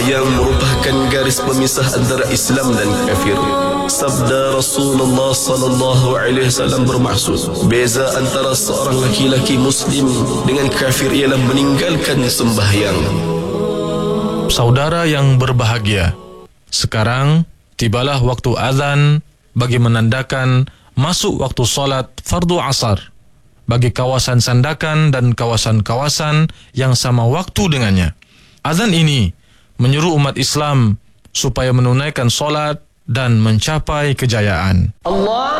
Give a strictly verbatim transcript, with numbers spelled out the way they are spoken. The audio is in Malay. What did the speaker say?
yang merupakan garis pemisah antara Islam dan kafir. Sabda Rasulullah sallallahu alaihi wasallam bermaksud, beza antara seorang laki-laki muslim dengan kafir ialah meninggalkan sembahyang. Saudara yang berbahagia, sekarang tibalah waktu azan bagi menandakan masuk waktu solat fardu asar bagi kawasan Sandakan dan kawasan-kawasan yang sama waktu dengannya. Azan ini menyeru umat Islam supaya menunaikan solat dan mencapai kejayaan. Allah